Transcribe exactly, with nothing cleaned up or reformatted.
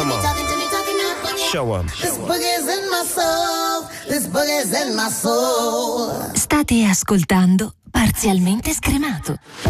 Come on. Show 'em. This boogie's in my soul. This boogie's in my soul. State ascoltando Parzialmente Scremato.